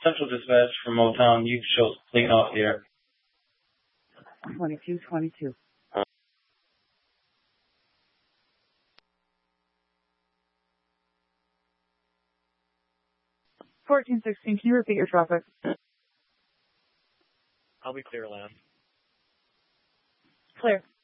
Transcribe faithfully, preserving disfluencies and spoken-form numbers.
Central Dispatch from Motown. You shows clean off here. twenty-two twenty-two. fourteen sixteen, can you repeat your traffic? I'll be clear, Lamb. Clear.